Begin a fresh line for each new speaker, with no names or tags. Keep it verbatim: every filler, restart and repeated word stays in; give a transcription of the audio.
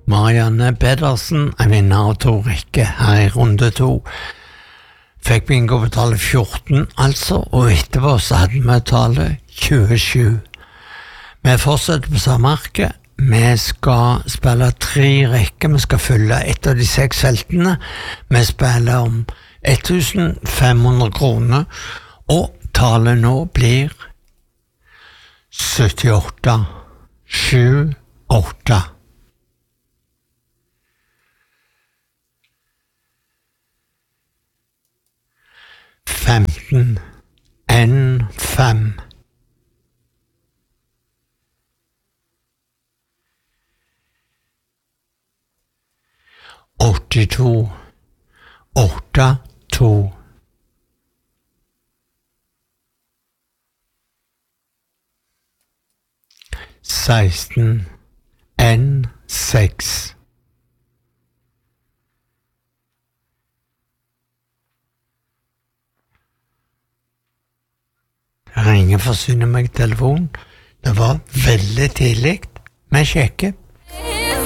Marianne Pedersen er vinner av to rekker her i runde to. Fikk bingo på tallet fjorten, altså, og etterpå så hadde vi tallet tjuesju. Vi fortsetter på samme arke. Vi skal spille tre rekker. Vi skal fylle ett av de seks feltene. Vi spiller om femten hundre kroner, og tallet nå blir syttiåtte, sju, åtte. Femten, en, fem. åttito, åtte, to. seksten, en, seks. Det ringer forsyner meg telefonen. Det var veldig tidlig. Vi sjekker.